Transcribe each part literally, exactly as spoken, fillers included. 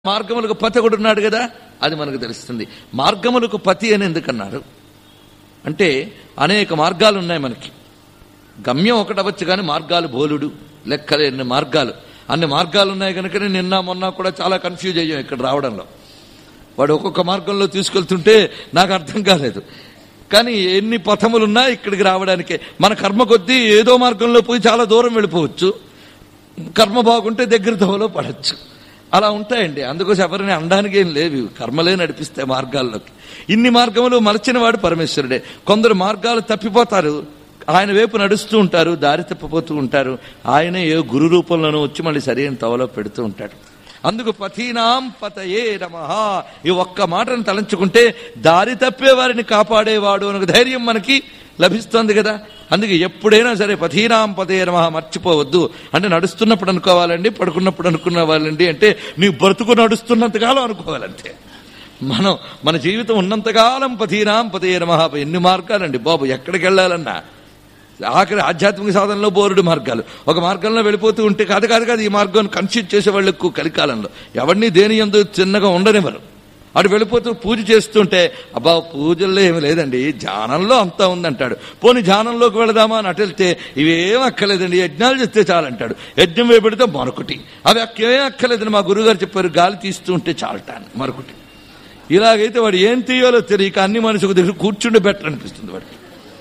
మార్గములకు పతి ఒకడు ఉన్నాడు కదా, అది మనకు తెలుస్తుంది. మార్గములకు పతి అని ఎందుకన్నారు అంటే, అనేక మార్గాలు ఉన్నాయి మనకి. గమ్యం ఒకటవచ్చు కానీ మార్గాలు బోలుడు, లెక్కలేని మార్గాలు. అన్ని మార్గాలు ఉన్నాయి కనుకనే నిన్న మొన్న కూడా చాలా కన్ఫ్యూజ్ అయ్యాం ఇక్కడ రావడంలో. వాడు ఒక్కొక్క మార్గంలో తీసుకెళ్తుంటే నాకు అర్థం కాలేదు. కానీ ఎన్ని పథములున్నా ఇక్కడికి రావడానికే. మన కర్మ కొద్దీ ఏదో మార్గంలో పోయి చాలా దూరం వెళ్ళిపోవచ్చు, కర్మ బాగుంటే దగ్గర దోవలో పడవచ్చు. అలా ఉంటాయండి. అందుకోసం ఎవరిని అనడానికి ఏం లేవు, కర్మలే నడిపిస్తాయి మార్గాల్లోకి. ఇన్ని మార్గములు మలచిన వాడు పరమేశ్వరుడే. కొందరు మార్గాలు తప్పిపోతారు, ఆయన వైపు నడుస్తూ ఉంటారు, దారి తప్పిపోతూ ఉంటారు. ఆయనే ఏ గురు రూపంలోనూ వచ్చి మళ్ళీ సరైన తవలో పెడుతూ ఉంటాడు. అందుకు పతీనాం పతయే నమః. ఈ ఒక్క మాటను తలంచుకుంటే దారి తప్పే వారిని కాపాడేవాడు అనే ధైర్యం మనకి లభిస్తుంది కదా. అందుకే ఎప్పుడైనా సరే పతీనాం పతయే నమః మర్చిపోవద్దు. అంటే నడుస్తున్నప్పుడు అనుకోవాలండి, పడుకున్నప్పుడు అనుకున్నవాళ్ళండి అంటే నీ బ్రతుకు నడుస్తున్నంతకాలం అనుకోవాలంటే. మనం మన జీవితం ఉన్నంతకాలం పతీనాం పతయే నమః. ఎన్ని మార్గాలండి బాబు, ఎక్కడికి వెళ్ళాలన్నా ఆఖరి ఆధ్యాత్మిక సాధనలో బోరుడు మార్గాలు. ఒక మార్గంలో వెళ్ళిపోతూ ఉంటే కాదు కాదు కాదు ఈ మార్గం కన్సిడర్ చేసేవాళ్ళు ఎక్కువ కలికాలంలో. ఎవరిని దేని యందు చిన్నగా ఉండనివ్వరు. అటు వెళ్ళిపోతూ పూజ చేస్తుంటే అబ్బా పూజల్లో ఏమి లేదండి, ధ్యానంలో అంతా ఉందంటాడు. పోనీ ధ్యానంలోకి వెళదామా అని అటు వెళ్తే ఇవేం అక్కర్లేదండి, యజ్ఞాలు చేస్తే చాలంటాడు. యజ్ఞం వేయబడితే మరొకటి, అవి అక్కేం అక్కర్లేదని మా గురుగారు చెప్పారు, గాలి తీస్తూ ఉంటే చాలటాను మరొకటి. ఇలాగైతే వాడు ఏం తీయాలో తెలియక అన్ని మనిషికి దగ్గర కూర్చుండి బెటర్ అనిపిస్తుంది వాడికి.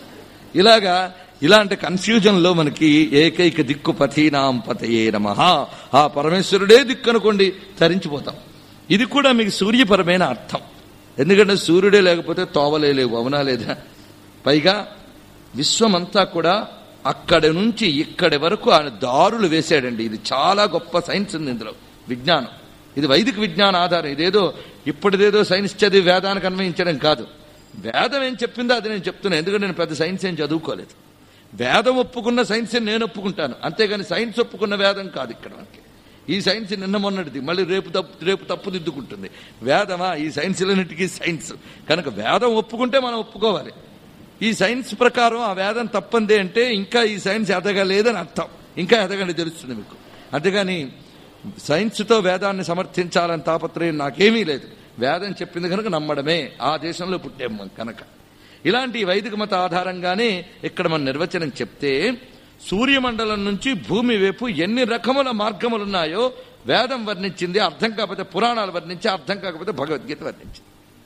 ఇలాగా ఇలాంటి కన్ఫ్యూజన్లో మనకి ఏకైక దిక్కు పతీనాం పతయే నమః. ఆ పరమేశ్వరుడే దిక్కు అనుకోండి, తరించిపోతాం. ఇది కూడా మీకు సూర్యపరమైన అర్థం. ఎందుకంటే సూర్యుడే లేకపోతే తోవలే లేవు, అవునా లేదా? పైగా విశ్వమంతా కూడా అక్కడి నుంచి ఇక్కడి వరకు ఆయన దారులు వేశాడండి. ఇది చాలా గొప్ప సైన్స్ ఉంది ఇందులో, విజ్ఞానం. ఇది వైదిక విజ్ఞాన ఆధారం. ఇదేదో ఇప్పటిదేదో సైన్స్ చదివి వేదానికి అన్వయించడం కాదు. వేదం ఏం చెప్పిందో అది నేను చెప్తున్నాను. ఎందుకంటే నేను పెద్ద సైన్స్ ఏం చదువుకోలేదు. వేదం ఒప్పుకున్న సైన్స్ నేను ఒప్పుకుంటాను, అంతేగాని సైన్స్ ఒప్పుకున్న వేదం కాదు ఇక్కడ మనకి. ఈ సైన్స్ నిన్న మొన్నటిది, మళ్ళీ రేపు తప్పు రేపు తప్పుదిద్దుకుంటుంది. వేదమా? ఈ సైన్స్లన్నిటికీ సైన్స్ కనుక వేదం ఒప్పుకుంటే మనం ఒప్పుకోవాలి. ఈ సైన్స్ ప్రకారం ఆ వేదం తప్పందే అంటే ఇంకా ఈ సైన్స్ ఎదగలేదని అర్థం. ఇంకా ఎదగని తెలుస్తుంది మీకు. అంతేగాని సైన్స్తో వేదాన్ని సమర్థించాలని తాపత్రయం నాకేమీ లేదు. వేదం చెప్పింది కనుక నమ్మడమే. ఆ దేశంలో పుట్టాం కనుక. ఇలాంటి వైదిక మత ఆధారంగానే ఇక్కడ మనం నిర్వచనం చెప్తే, సూర్యమండలం నుంచి భూమి వైపు ఎన్ని రకముల మార్గములున్నాయో వేదం వర్ణించింది. అర్థం కాకపోతే పురాణాలు వర్ణించి, అర్థం కాకపోతే భగవద్గీత వర్ణించింది.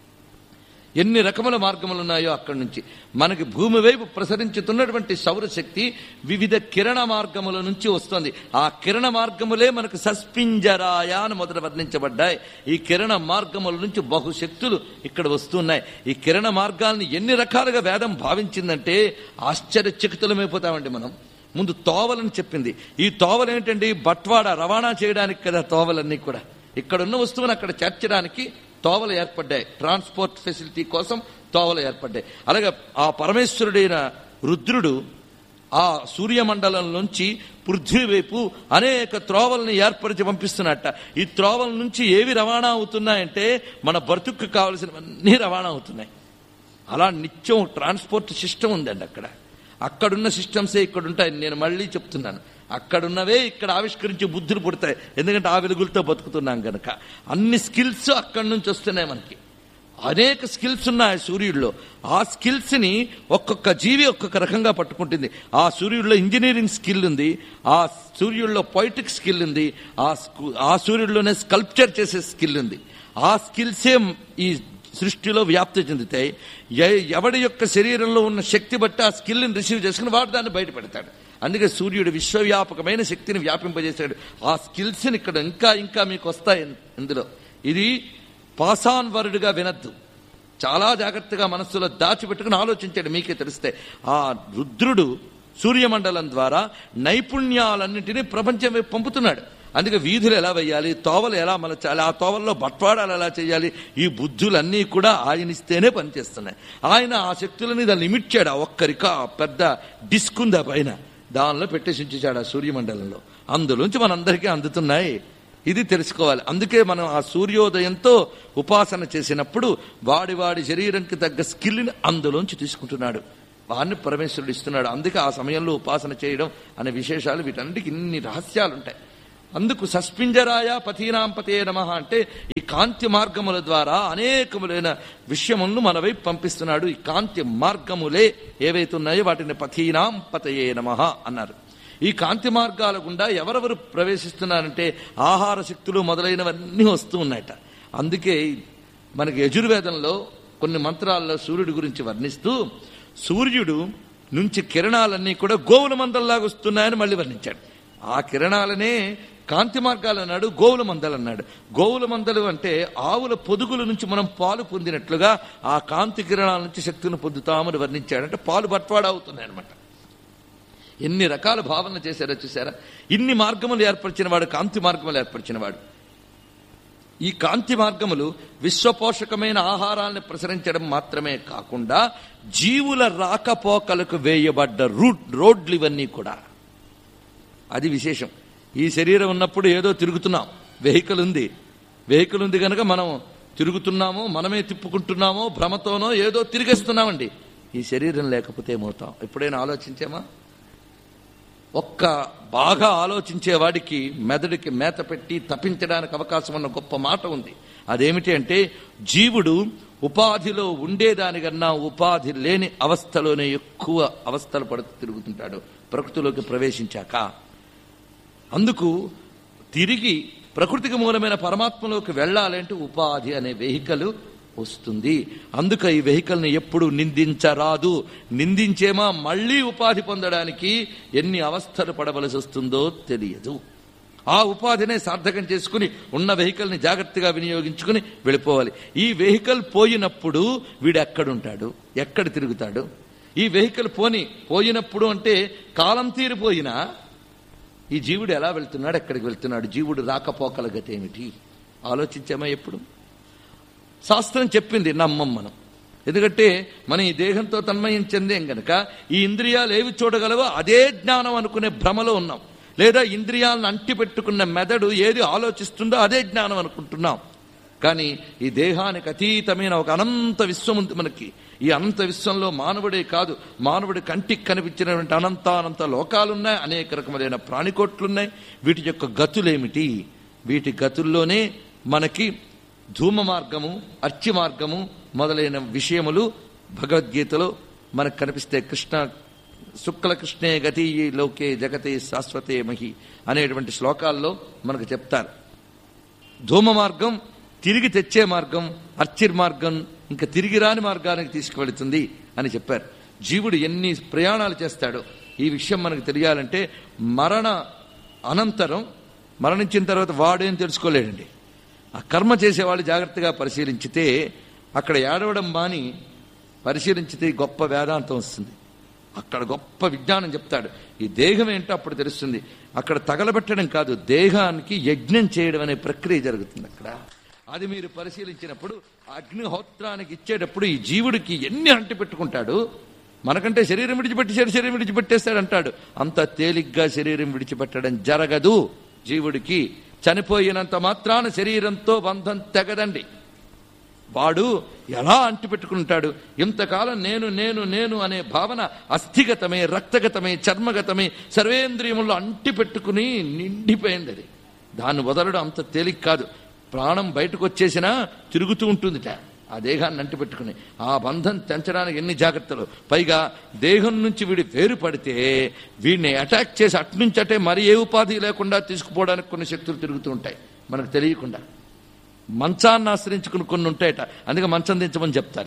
ఎన్ని రకముల మార్గములున్నాయో అక్కడి నుంచి మనకి భూమి వైపు ప్రసరించుతున్నటువంటి సౌరశక్తి వివిధ కిరణ మార్గముల నుంచి వస్తుంది. ఆ కిరణ మార్గములే మనకు సస్పింజరాయ అని మొదట వర్ణించబడ్డాయి. ఈ కిరణ మార్గముల నుంచి బహుశక్తులు ఇక్కడ వస్తున్నాయి. ఈ కిరణ మార్గాల్ని ఎన్ని రకాలుగా వేదం భావించిందంటే ఆశ్చర్యచకితులమైపోతామండి మనం. ముందు తోవలని చెప్పింది. ఈ తోవలు ఏంటండి? బట్వాడా రవాణా చేయడానికి కదా తోవలన్నీ కూడా. ఇక్కడున్న వస్తువుని అక్కడ చేర్చడానికి తోవలు ఏర్పడ్డాయి. ట్రాన్స్పోర్ట్ ఫెసిలిటీ కోసం తోవలు ఏర్పడ్డాయి. అలాగే ఆ పరమేశ్వరుడైన రుద్రుడు ఆ సూర్యమండలం నుంచి పృథ్వీ వైపు అనేక త్రోవల్ని ఏర్పరిచి పంపిస్తున్నట్ట. ఈ త్రోవల నుంచి ఏవి రవాణా అవుతున్నాయంటే మన బ్రతుకు కావలసినవన్నీ రవాణా అవుతున్నాయి. అలా నిత్యం ట్రాన్స్పోర్ట్ సిస్టమ్ ఉందండి అక్కడ. అక్కడున్న సిస్టమ్సే ఇక్కడ ఉంటాయి. నేను మళ్ళీ చెప్తున్నాను, అక్కడున్నవే ఇక్కడ ఆవిష్కరించి బుద్ధులు పుడతాయి. ఎందుకంటే ఆ వెలుగులతో బతుకుతున్నాం కనుక. అన్ని స్కిల్స్ అక్కడి నుంచి వస్తున్నాయి మనకి. అనేక స్కిల్స్ ఉన్నాయి సూర్యుడిలో. ఆ స్కిల్స్ ని ఒక్కొక్క జీవి ఒక్కొక్క రకంగా పట్టుకుంటుంది. ఆ సూర్యుడిలో ఇంజనీరింగ్ స్కిల్ ఉంది, ఆ సూర్యుడిలో పొయిటిక్ స్కిల్ ఉంది, ఆ సూర్యుడిలోనే స్కల్ప్చర్ చేసే స్కిల్ ఉంది. ఆ స్కిల్సే ఈ సృష్టిలో వ్యాప్తి చెందుతాయి. ఎవడి యొక్క శరీరంలో ఉన్న శక్తి బట్టి ఆ స్కిల్ని రిసీవ్ చేసుకుని వాడు దాన్ని బయట పెడతాడు. అందుకే సూర్యుడు విశ్వవ్యాపకమైన శక్తిని వ్యాపింపజేశాడు. ఆ స్కిల్స్ని ఇక్కడ ఇంకా ఇంకా మీకు వస్తాయి ఇందులో. ఇది పాసాన్ వర్డ్గా వినద్దు, చాలా జాగ్రత్తగా మనస్సులో దాచిపెట్టుకుని ఆలోచించాడు, మీకే తెలిస్తే. ఆ రుద్రుడు సూర్యమండలం ద్వారా నైపుణ్యాలన్నింటినీ ప్రపంచం వైపు పంపుతున్నాడు. అందుకే వీధులు ఎలా వేయాలి, తోవలు ఎలా మలచాలి, ఆ తోవల్లో బట్వాడాలు ఎలా చేయాలి, ఈ బుద్ధులన్నీ కూడా ఆయన ఇస్తేనే పనిచేస్తున్నాయి. ఆయన ఆ శక్తులని దాన్ని లిమిట్ చేయడు. ఒక్కరిక పెద్ద డిస్క్ ఉంది ఆ పైన, దానిలో పెట్టేసి ఉంచాడు ఆ సూర్యమండలంలో. అందులోంచి మనందరికీ అందుతున్నాయి. ఇది తెలుసుకోవాలి. అందుకే మనం ఆ సూర్యోదయంతో ఉపాసన చేసినప్పుడు వాడి వాడి శరీరంకి తగ్గ స్కిల్ని అందులోంచి తీసుకుంటున్నాడు. వాడిని పరమేశ్వరుడు ఇస్తున్నాడు. అందుకే ఆ సమయంలో ఉపాసన చేయడం అనే విశేషాలు, వీటన్నిటికీ ఇన్ని రహస్యాలు ఉంటాయి. అందుకు సస్పింజరాయ పథీనాం పతే నమః అంటే ఈ కాంతి మార్గముల ద్వారా అనేకములైన విషయములను మన వైపు పంపిస్తున్నాడు. ఈ కాంతి మార్గములే ఏవైతే ఉన్నాయో వాటిని పథీనాం పతయే నమః అన్నారు. ఈ కాంతి మార్గాల గుండా ఎవరెవరు ప్రవేశిస్తున్నారంటే ఆహార శక్తులు మొదలైనవన్నీ వస్తూ ఉన్నాయట. అందుకే మనకి యజుర్వేదంలో కొన్ని మంత్రాల్లో సూర్యుడి గురించి వర్ణిస్తూ సూర్యుడు నుంచి కిరణాలన్నీ కూడా గోవుల మందల్లాగా వస్తున్నాయని మళ్ళీ వర్ణించాడు. ఆ కిరణాలనే కాంతి మార్గాలు అన్నాడు, గోవుల మందలు అన్నాడు. గోవుల మందలు అంటే ఆవుల పొదుగుల నుంచి మనం పాలు పొందినట్లుగా ఆ కాంతి కిరణాల నుంచి శక్తిని పొందుతామని వర్ణించాడు. అంటే పాలు బట్వాడా అవుతున్నాయి అనమాట. ఎన్ని రకాల భావన చేశారో చూసారా. ఇన్ని మార్గములు ఏర్పరిచిన వాడు కాంతి మార్గములు ఏర్పరిచిన వాడు. ఈ కాంతి మార్గములు విశ్వపోషకమైన ఆహారాన్ని ప్రసరించడం మాత్రమే కాకుండా జీవుల రాకపోకలకు వేయబడ్డ రూట్ రోడ్లు ఇవన్నీ కూడా. అది విశేషం. ఈ శరీరం ఉన్నప్పుడు ఏదో తిరుగుతున్నాం, వెహికల్ ఉంది, వెహికల్ ఉంది కనుక మనం తిరుగుతున్నామో మనమే తిప్పుకుంటున్నామో భ్రమతోనో ఏదో తిరిగేస్తున్నామండి. ఈ శరీరం లేకపోతే ఏమవుతాం? ఎప్పుడైనా ఆలోచించామా? ఒక్క బాగా ఆలోచించే వాడికి మెదడుకి మేత పెట్టి తప్పించడానికి అవకాశం ఉన్న గొప్ప మాట ఉంది. అదేమిటి అంటే జీవుడు ఉపాధిలో ఉండేదానికన్నా ఉపాధి లేని అవస్థలోనే ఎక్కువ అవస్థలు పడుతూ తిరుగుతుంటాడు ప్రకృతిలోకి ప్రవేశించాక. అందుకు తిరిగి ప్రకృతికి మూలమైన పరమాత్మలోకి వెళ్ళాలంటే ఉపాధి అనే వెహికల్ వస్తుంది. అందుక ఈ వెహికల్ని ఎప్పుడు నిందించరాదు. నిందించేమా మళ్లీ ఉపాధి పొందడానికి ఎన్ని అవస్థలు పడవలసి వస్తుందో తెలియదు. ఆ ఉపాధినే సార్థకం చేసుకుని ఉన్న వెహికల్ని జాగ్రత్తగా వినియోగించుకుని వెళ్ళిపోవాలి. ఈ వెహికల్ పోయినప్పుడు వీడు ఎక్కడుంటాడు, ఎక్కడ తిరుగుతాడు? ఈ వెహికల్ పోని పోయినప్పుడు అంటే కాలం తీరిపోయినా ఈ జీవుడు ఎలా వెళ్తున్నాడు, ఎక్కడికి వెళ్తున్నాడు? జీవుడు రాకపోకల గతి ఏమిటి ఆలోచించామా ఎప్పుడు? శాస్త్రం చెప్పింది, నమ్మం మనం. ఎందుకంటే మనం ఈ దేహంతో తన్మయం చెందేం గనక ఈ ఇంద్రియాలు ఏవి చూడగలవో అదే జ్ఞానం అనుకునే భ్రమలో ఉన్నాం. లేదా ఇంద్రియాలను అంటి పెట్టుకున్న మెదడు ఏది ఆలోచిస్తుందో అదే జ్ఞానం అనుకుంటున్నాం. కానీ ఈ దేహానికి అతీతమైన ఒక అనంత విశ్వం ఉంది మనకి. ఈ అనంత విశ్వంలో మానవుడే కాదు, మానవుడి కంటికి కనిపించినటువంటి అనంతానంత లోకాలున్నాయి, అనేక రకములైన ప్రాణికోట్లున్నాయి. వీటి యొక్క గతులేమిటి? వీటి గతుల్లోనే మనకి ధూమ మార్గము, అర్చి మార్గము మొదలైన విషయములు భగవద్గీతలో మనకు కనిపిస్తే. కృష్ణ శుక్ల కృష్ణే గతి లోకే జగతే శాశ్వతే మహి అనేటువంటి శ్లోకాల్లో మనకు చెప్తారు. ధూమ మార్గం తిరిగి తెచ్చే మార్గం, అర్చిర్ మార్గం ఇంకా తిరిగి రాని మార్గానికి తీసుకువెళుతుంది అని చెప్పారు. జీవుడు ఎన్ని ప్రయాణాలు చేస్తాడో ఈ విషయం మనకు తెలియాలంటే మరణ అనంతరం మరణించిన తర్వాత వాడేం తెలుసుకోలేడండి. ఆ కర్మ చేసేవాళ్ళు జాగ్రత్తగా పరిశీలించితే అక్కడ ఏడవడం మాని పరిశీలించితే గొప్ప వేదాంతం వస్తుంది. అక్కడ గొప్ప విజ్ఞానం చెప్తాడు. ఈ దేహం ఏంటో అప్పుడు తెలుస్తుంది. అక్కడ తగలబెట్టడం కాదు, దేహానికి యజ్ఞం చేయడం అనే ప్రక్రియ జరుగుతుంది అక్కడ. అది మీరు పరిశీలించినప్పుడు అగ్నిహోత్రానికి ఇచ్చేటప్పుడు ఈ జీవుడికి ఎన్ని అంటి పెట్టుకుంటాడు. మనకంటే శరీరం విడిచిపెట్టేసాడు, శరీరం విడిచిపెట్టేస్తాడు అంటాడు. అంత తేలిగ్గా శరీరం విడిచిపెట్టడం జరగదు. జీవుడికి చనిపోయినంత మాత్రాన శరీరంతో బంధం తెగదండి. వాడు ఎలా అంటి పెట్టుకుంటాడు? ఇంతకాలం నేను నేను నేను అనే భావన అస్థిగతమే, రక్తగతమే, చర్మగతమే, సర్వేంద్రియముల్లో అంటి పెట్టుకుని నిండిపోయింది. అది దాన్ని వదలడం అంత తేలిక కాదు. ప్రాణం బయటకు వచ్చేసినా తిరుగుతూ ఉంటుందిట ఆ దేహాన్ని అంటి పెట్టుకుని. ఆ బంధం తెంచడానికి ఎన్ని జాగ్రత్తలు. పైగా దేహం నుంచి వీడి వేరు పడితే వీడిని అటాక్ చేసి అట్నుంచి అటే మరి ఏ ఉపాధి లేకుండా తీసుకుపోవడానికి కొన్ని శక్తులు తిరుగుతూ ఉంటాయి మనకు తెలియకుండా. మంచాన్ని ఆశ్రయించుకుని కొన్ని ఉంటాయట, అందుకే మంచం దించమని చెప్తారు.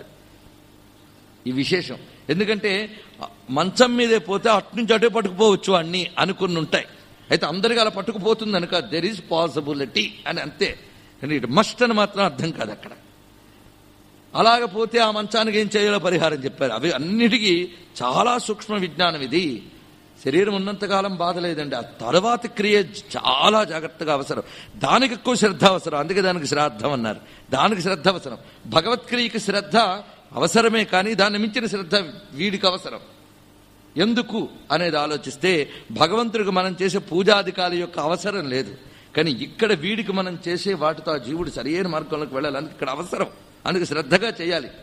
ఈ విశేషం ఎందుకంటే మంచం మీదే పోతే అట్నుంచి అటే పట్టుకుపోవచ్చు అన్ని అనుకుని ఉంటాయి. అయితే అందరికీ అలా పట్టుకుపోతుంది అనుక దెర్ ఈజ్ పాసిబిలిటీ అని అంతే. ఇట్ మస్ట్ అని మాత్రం అర్థం కాదు అక్కడ. అలాగపోతే ఆ మంచానికి ఏం చేయాలో పరిహారం చెప్పారు. అవి అన్నిటికీ చాలా సూక్ష్మ విజ్ఞానం ఇది. శరీరం ఉన్నంతకాలం బాధ లేదండి, ఆ తర్వాత క్రియ చాలా జాగ్రత్తగా అవసరం. దానికి ఎక్కువ శ్రద్ధ అవసరం, అందుకే దానికి శ్రాద్ధం అన్నారు. దానికి శ్రద్ధ అవసరం. భగవత్క్రియకి శ్రద్ధ అవసరమే, కానీ దాన్ని మించిన శ్రద్ధ వీడికి అవసరం. ఎందుకు అనేది ఆలోచిస్తే భగవంతుడికి మనం చేసే పూజాధికాల యొక్క అవసరం లేదు, కానీ ఇక్కడ వీడికి మనం చేసే వాటితో ఆ జీవుడు సరైన మార్గంలోకి వెళ్ళాలి. అందుకు ఇక్కడ అవసరం, అందుకు శ్రద్ధగా చేయాలి.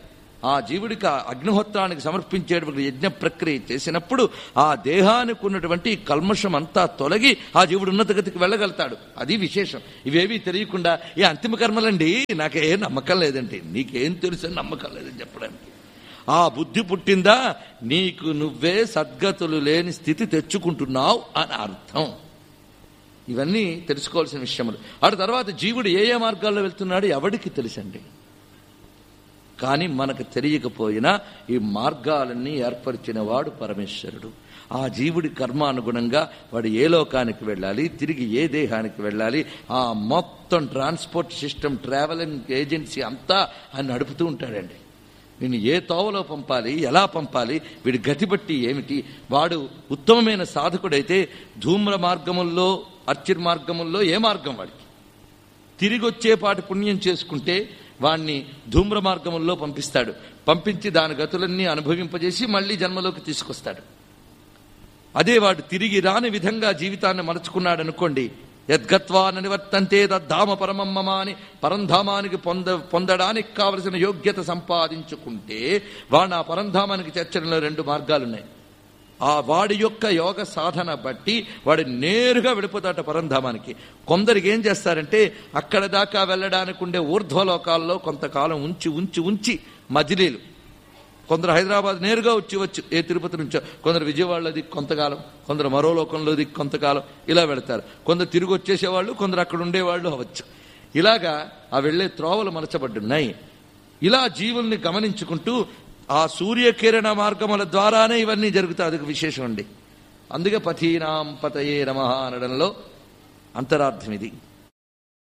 ఆ జీవుడికి ఆ అగ్నిహోత్రానికి సమర్పించేటువంటి యజ్ఞ ప్రక్రియ చేసినప్పుడు ఆ దేహానికి ఉన్నటువంటి కల్మషం అంతా తొలగి ఆ జీవుడు ఉన్నత గతికి వెళ్ళగలుగుతాడు. అది విశేషం. ఇవేవి తెలియకుండా ఈ అంతిమ కర్మలండి నాకేం నమ్మకం లేదండి, నీకేం తెలుసు అని నమ్మకం లేదని చెప్పడానికి. ఆ బుద్ధి పుట్టిందా నీకు నువ్వే సద్గతులు లేని స్థితి తెచ్చుకుంటున్నావు అని అర్థం. ఇవన్నీ తెలుసుకోవాల్సిన విషయములు. ఆ తర్వాత జీవుడు ఏ ఏ మార్గాల్లో వెళ్తున్నాడు ఎవడికి తెలుసండి. కానీ మనకు తెలియకపోయినా ఈ మార్గాలన్నీ ఏర్పరిచిన వాడు పరమేశ్వరుడు. ఆ జీవుడి కర్మానుగుణంగా వాడు ఏ లోకానికి వెళ్ళాలి, తిరిగి ఏ దేహానికి వెళ్ళాలి, ఆ మొత్తం ట్రాన్స్పోర్ట్ సిస్టమ్, ట్రావెలింగ్ ఏజెన్సీ అంతా ఆయన నడుపుతూ ఉంటాడండి. వీడిని ఏ తోవలో పంపాలి, ఎలా పంపాలి, వీడి గతి బట్టి ఏమిటి. వాడు ఉత్తమమైన సాధకుడైతే ధూమ్ర మార్గముల్లో, అర్చిర్ మార్గముల్లో ఏ మార్గం వాడికి తిరిగి వచ్చేపాటి పుణ్యం చేసుకుంటే వాణ్ణి ధూమ్ర మార్గముల్లో పంపిస్తాడు. పంపించి దాని గతులన్నీ అనుభవింపజేసి మళ్లీ జన్మలోకి తీసుకొస్తాడు. అదే వాడు తిరిగి రాని విధంగా జీవితాన్ని మలుచుకున్నాడు అనుకోండి, యద్గత్వా నివర్తంతే తద్ధామ పరమమ్మ అని పరంధామానికి పొంద పొందడానికి కావలసిన యోగ్యత సంపాదించుకుంటే వాడు ఆ పరంధామానికి చేర్చడంలో రెండు మార్గాలున్నాయి. ఆ వాడి యొక్క యోగ సాధన బట్టి వాడు నేరుగా వెళ్ళిపోతాట పరంధామానికి. కొందరికి ఏం చేస్తారంటే అక్కడ దాకా వెళ్ళడానికి ఉండే ఊర్ధ్వలోకాల్లో కొంతకాలం ఉంచి ఉంచి ఉంచి మజిలీలు, కొందరు హైదరాబాద్ నేరుగా వచ్చి వచ్చు ఏ తిరుపతి నుంచో, కొందరు విజయవాడలో దిక్కు కొంతకాలం, కొందరు మరో లోకంలో దిక్కు కొంతకాలం ఇలా వెళతారు. కొందరు తిరిగి వచ్చేసేవాళ్ళు, కొందరు అక్కడ ఉండేవాళ్ళు అవచ్చు. ఇలాగా ఆ వెళ్లే త్రోవలు మలచబడ్డున్నాయి. ఇలా జీవుల్ని గమనించుకుంటూ ఆ సూర్యకిరణ మార్గముల ద్వారానే ఇవన్నీ జరుగుతాయి. అదొక విశేషం అండి. అందుకే పథీనాం పతయే నమః అనడంలో అంతరార్థం ఇది.